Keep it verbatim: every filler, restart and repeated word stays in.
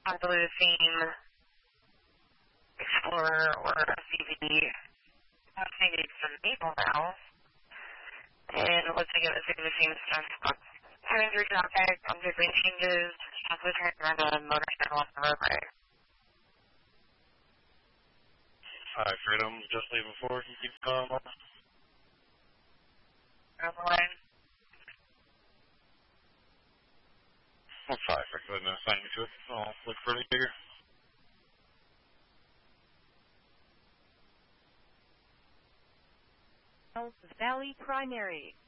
a blue theme Explorer or a C V D. I'm thinking it's some Maple now. And it looks like it was the same stuff. Turning through traffic, I'm doing changes, also turning around a motorcycle off the roadway. Alright, Freedom, just leaving forward. You keep going on. On the line. I'm sorry for going to assign you to it. I'll look for it bigger. Valley Primary.